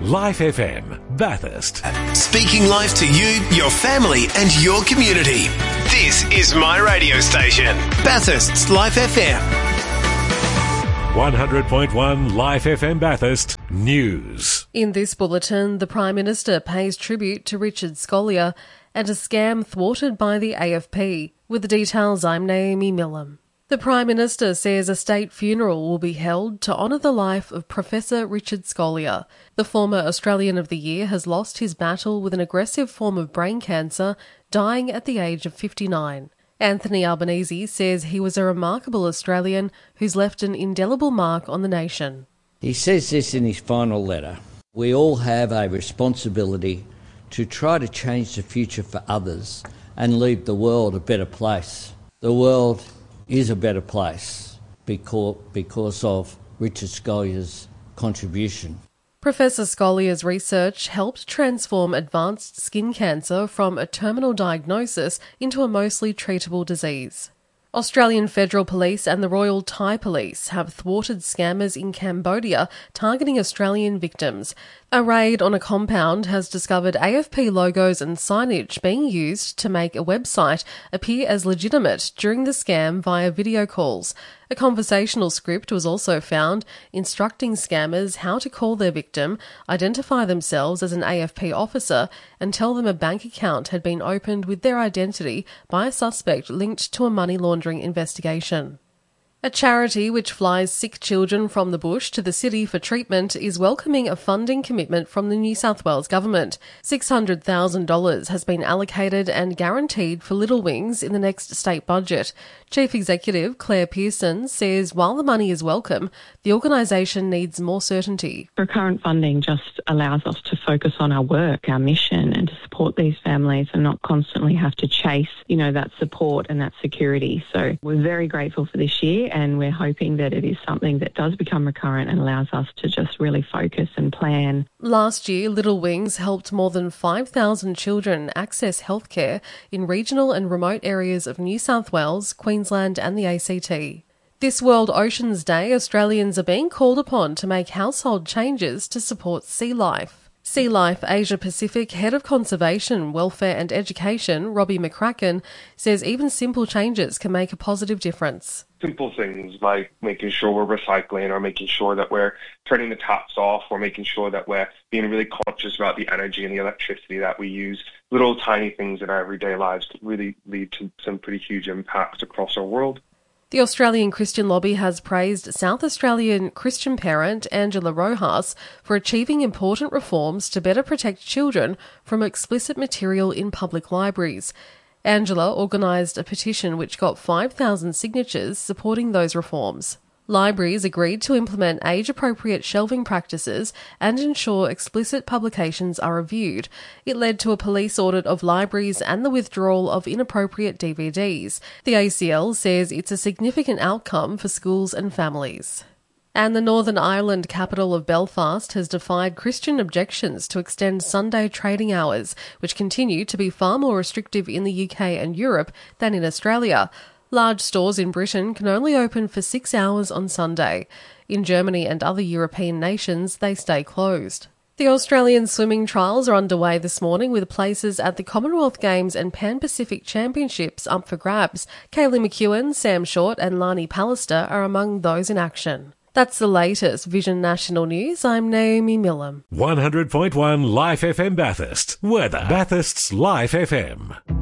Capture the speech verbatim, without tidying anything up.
Life F M, Bathurst. Speaking life to you, your family and your community. This is my radio station, Bathurst's Life F M. one hundred point one Life F M Bathurst News. In this bulletin, the Prime Minister pays tribute to Richard Scolyer and a scam thwarted by the A F P. With the details, I'm Naomi Millam. The Prime Minister says a state funeral will be held to honour the life of Professor Richard Scolyer. The former Australian of the Year has lost his battle with an aggressive form of brain cancer, dying at the age of fifty-nine. Anthony Albanese says he was a remarkable Australian who's left an indelible mark on the nation. He says this in his final letter: "We all have a responsibility to try to change the future for others and leave the world a better place. The world is a better place because, because of Richard Scolyer's contribution." Professor Scolyer's research helped transform advanced skin cancer from a terminal diagnosis into a mostly treatable disease. Australian Federal Police and the Royal Thai Police have thwarted scammers in Cambodia targeting Australian victims. A raid on a compound has discovered A F P logos and signage being used to make a website appear as legitimate during the scam via video calls. A conversational script was also found instructing scammers how to call their victim, identify themselves as an A F P officer, and tell them a bank account had been opened with their identity by a suspect linked to a money laundering investigation. A charity which flies sick children from the bush to the city for treatment is welcoming a funding commitment from the New South Wales Government. six hundred thousand dollars has been allocated and guaranteed for Little Wings in the next state budget. Chief Executive Claire Pearson says while the money is welcome, the organisation needs more certainty. Recurrent funding just allows us to focus on our work, our mission, and to support these families and not constantly have to chase, you know, that support and that security. So we're very grateful for this year, and we're hoping that it is something that does become recurrent and allows us to just really focus and plan. Last year, Little Wings helped more than five thousand children access healthcare in regional and remote areas of New South Wales, Queensland and the A C T. This World Oceans Day, Australians are being called upon to make household changes to support sea life. Sea Life Asia Pacific Head of Conservation, Welfare and Education, Robbie McCracken, says even simple changes can make a positive difference. Simple things like making sure we're recycling or making sure that we're turning the taps off or making sure that we're being really conscious about the energy and the electricity that we use. Little tiny things in our everyday lives can really lead to some pretty huge impacts across our world. The Australian Christian Lobby has praised South Australian Christian parent Angela Rojas for achieving important reforms to better protect children from explicit material in public libraries. Angela organised a petition which got five thousand signatures supporting those reforms. Libraries agreed to implement age-appropriate shelving practices and ensure explicit publications are reviewed. It led to a police audit of libraries and the withdrawal of inappropriate D V Ds. The A C L says it's a significant outcome for schools and families. And the Northern Ireland capital of Belfast has defied Christian objections to extend Sunday trading hours, which continue to be far more restrictive in the U K and Europe than in Australia. Large stores in Britain can only open for six hours on Sunday. In Germany and other European nations, they stay closed. The Australian swimming trials are underway this morning with places at the Commonwealth Games and Pan-Pacific Championships up for grabs. Kaylee McEwen, Sam Short and Lani Pallister are among those in action. That's the latest Vision National News. I'm Naomi Millam. one hundred point one Life F M Bathurst. Weather. Bathurst's Life F M.